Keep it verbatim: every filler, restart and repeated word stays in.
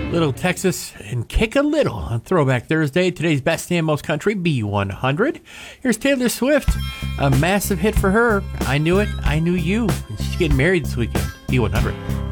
Little Texas and Kick a Little on Throwback Thursday. Today's best and most country, B one hundred. Here's Taylor Swift, a massive hit for her. I Knew It, I Knew You. She's getting married this weekend, B one hundred.